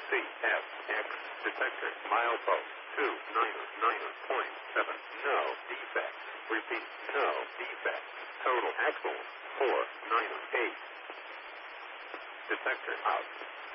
CFX detector milepost 299.7. No defects. Repeat, no defects. Total axle 498. Detector out.